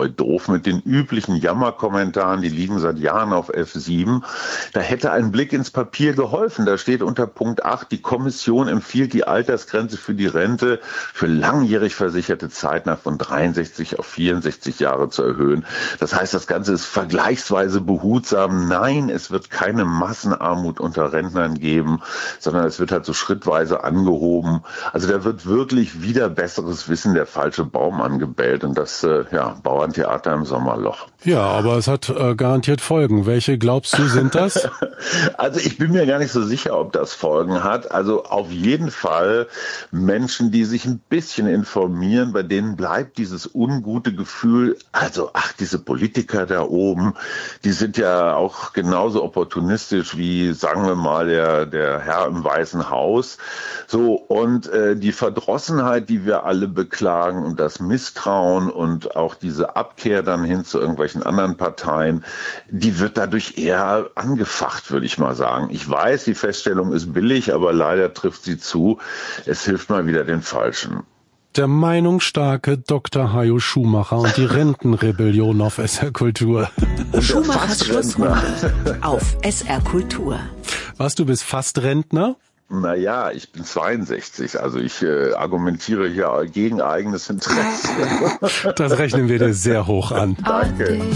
Treu doof mit den üblichen Jammerkommentaren, die liegen seit Jahren auf F7. Da hätte ein Blick ins Papier geholfen. Da steht unter Punkt 8, die Kommission empfiehlt die Altersgrenze für die Rente für langjährig Versicherte zeitnah von 63 auf 64 Jahre zu erhöhen. Das heißt, das Ganze ist vergleichsweise behutsam. Nein, es wird keine Massenarmut unter Rentnern geben, sondern es wird halt so schrittweise angehoben. Also da wird wirklich wieder besseres Wissen der falsche Baum angebellt und das Bauerntheater im Sommerloch. Ja, aber es hat garantiert Folgen. Welche glaubst du sind das? Also ich bin mir gar nicht so sicher, ob das Folgen hat. Also auf jeden Fall Menschen, die sich ein bisschen informieren, bei denen bleibt dieses ungute Gefühl, also diese Politiker da oben, die sind ja auch genauso opportunistisch wie, sagen wir mal, der Herr im Weißen Haus. So, und die Verdrossenheit, die wir alle beklagen und das Misstrauen und auch diese Abkehr dann hin zu irgendwelchen anderen Parteien, die wird dadurch eher angefacht, würde ich mal sagen. Ich weiß, die Feststellung ist billig, aber leider trifft sie zu. Es hilft mal wieder den Falschen. Der meinungsstarke Dr. Hajo Schumacher und die Rentenrebellion auf SR Kultur. Schumachers Schlussrunde auf SR Kultur. Was, du bist fast Rentner? Naja, ich bin 62, also ich argumentiere hier gegen eigenes Interesse. Das rechnen wir dir sehr hoch an. Danke.